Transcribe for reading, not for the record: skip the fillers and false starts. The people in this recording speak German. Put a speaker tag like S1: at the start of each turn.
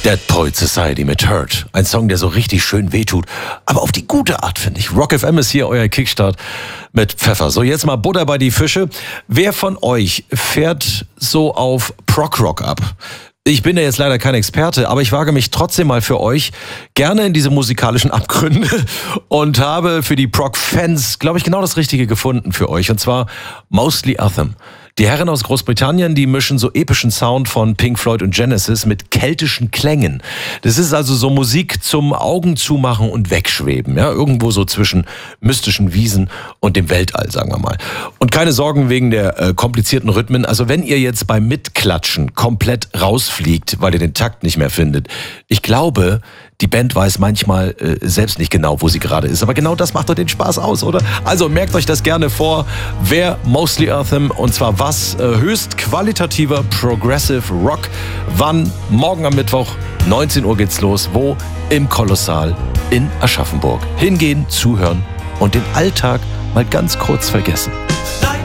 S1: Dead Poet Society mit Hurt. Ein Song, der so richtig schön wehtut, aber auf die gute Art, finde ich. Rock FM ist hier euer Kickstart mit Pfeffer. So, jetzt mal Butter bei die Fische. Wer von euch fährt so auf Prog-Rock ab? Ich bin ja jetzt leider kein Experte, aber ich wage mich trotzdem mal für euch gerne in diese musikalischen Abgründe und habe für die Prog-Fans, glaube ich, genau das Richtige gefunden für euch. Und zwar Mostly Anthem. Die Herren aus Großbritannien, die mischen so epischen Sound von Pink Floyd und Genesis mit keltischen Klängen. Das ist also so Musik zum Augen zumachen und wegschweben. Ja, irgendwo so zwischen mystischen Wiesen und dem Weltall, sagen wir mal. Und keine Sorgen wegen der komplizierten Rhythmen. Also wenn ihr jetzt beim Mitklatschen komplett rausfliegt, weil ihr den Takt nicht mehr findet, ich glaube, die Band weiß manchmal selbst nicht genau, wo sie gerade ist. Aber genau das macht doch den Spaß aus, oder? Also merkt euch das gerne vor. Wer Mostly Anthem, und zwar was? Höchst qualitativer Progressive Rock. Wann? Morgen am Mittwoch, 19 Uhr geht's los. Wo? Im Kolossal in Aschaffenburg. Hingehen, zuhören und den Alltag mal ganz kurz vergessen.